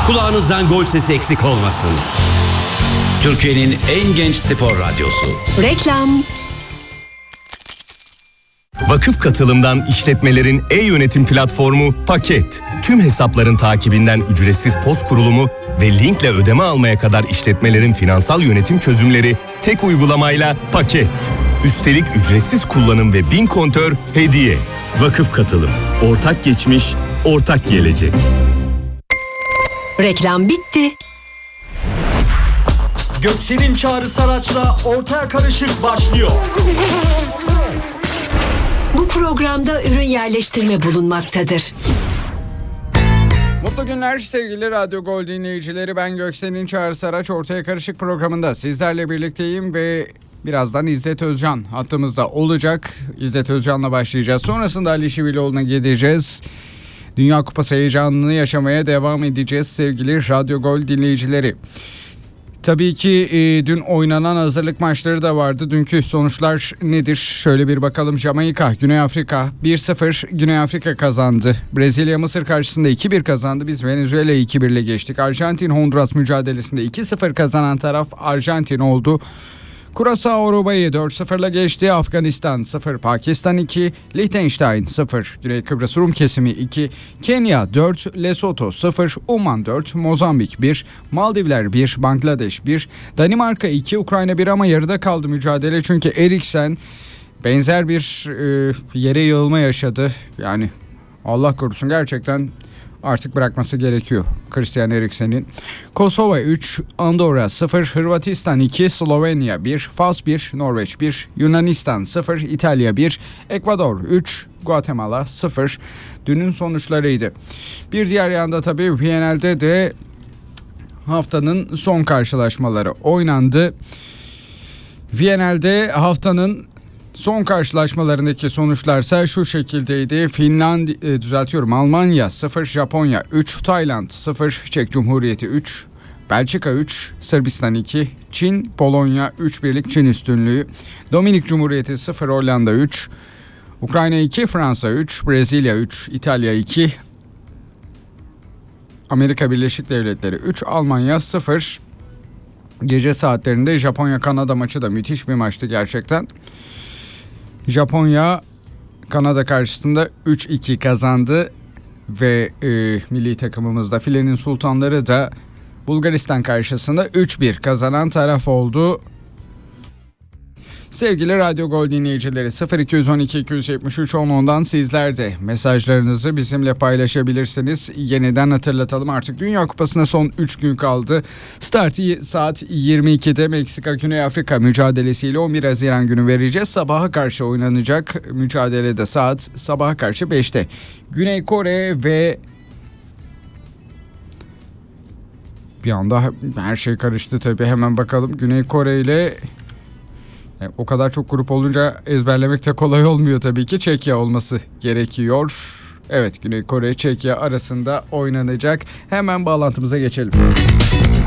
Kulağınızdan gol sesi eksik olmasın. Türkiye'nin en genç spor radyosu. Reklam. Vakıf Katılım'dan işletmelerin e-yönetim platformu Paket. Tüm hesapların takibinden ücretsiz POS kurulumu ve linkle ödeme almaya kadar işletmelerin finansal yönetim çözümleri tek uygulamayla Paket. Üstelik ücretsiz kullanım ve 1000 kontör hediye. Vakıf Katılım. Ortak geçmiş, ortak gelecek. Reklam bitti. Göksel'in Çağrı Saraç'la Ortaya Karışık başlıyor. Bu programda ürün yerleştirme bulunmaktadır. Mutlu günler sevgili Radyo Gol dinleyicileri. Ben Göksel'in Çağrı Saraç Ortaya Karışık programında sizlerle birlikteyim ve birazdan İzzet Özcan hattımızda olacak. İzzet Özcan'la başlayacağız. Sonrasında Ali Şiviloğlu'na gideceğiz. Dünya Kupası heyecanını yaşamaya devam edeceğiz sevgili Radyo Gol dinleyicileri. Tabii ki dün oynanan hazırlık maçları da vardı. Dünkü sonuçlar nedir? Şöyle bir bakalım. Jamaika, Güney Afrika 1-0 Güney Afrika kazandı. Brezilya Mısır karşısında 2-1 kazandı. Biz Venezuela'yı 2-1 ile geçtik. Arjantin Honduras mücadelesinde 2-0 kazanan taraf Arjantin oldu. Curaçao Uruguay'ı 4-0'la geçti. Afganistan 0, Pakistan 2, Liechtenstein 0, Güney Kıbrıs Rum kesimi 2, Kenya 4, Lesotho 0, Oman 4, Mozambik 1, Maldivler 1, Bangladeş 1, Danimarka 2, Ukrayna 1 ama yarıda kaldı mücadele çünkü Eriksen benzer bir yere yığılma yaşadı. Yani Allah korusun gerçekten artık bırakması gerekiyor Christian Eriksen'in. Kosova 3, Andorra 0, Hırvatistan 2, Slovenya 1, Fas 1, Norveç 1, Yunanistan 0, İtalya 1, Ekvador 3, Guatemala 0. Dünün sonuçlarıydı. Bir diğer yanda tabii Viyana'da de haftanın son karşılaşmaları oynandı. Viyana'da haftanın son karşılaşmalarındaki sonuçlarsa şu şekildeydi. Almanya 0, Japonya 3, Tayland 0, Çek Cumhuriyeti 3, Belçika 3, Sırbistan 2, Çin, Polonya 3-1'lik Çin üstünlüğü, Dominik Cumhuriyeti 0, Hollanda 3, Ukrayna 2, Fransa 3, Brezilya 3, İtalya 2, Amerika Birleşik Devletleri 3, Almanya 0. Gece saatlerinde Japonya-Kanada maçı da müthiş bir maçtı gerçekten. Japonya Kanada karşısında 3-2 kazandı ve milli takımımızda filenin sultanları da Bulgaristan karşısında 3-1 kazanan taraf oldu. Sevgili Radyo Gol dinleyicileri 0212 273 10'dan sizler de mesajlarınızı bizimle paylaşabilirsiniz. Yeniden hatırlatalım, artık Dünya Kupası'na son 3 gün kaldı. Startı saat 22'de Meksika Güney Afrika mücadelesiyle 11 Haziran günü vereceğiz. Sabaha karşı oynanacak mücadelede saat sabaha karşı 5'te. Güney Kore ve bir anda her şey karıştı tabii, hemen bakalım. Güney Kore ile o kadar çok grup olunca ezberlemek de kolay olmuyor tabii ki. Çekya olması gerekiyor. Evet, Güney Kore Çekya arasında oynanacak. Hemen bağlantımıza geçelim.